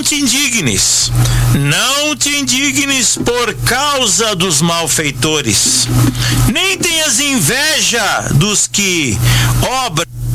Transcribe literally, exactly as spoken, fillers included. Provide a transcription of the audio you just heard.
te indignes, não te indignes por causa dos malfeitores, nem tenhas inveja dos que obram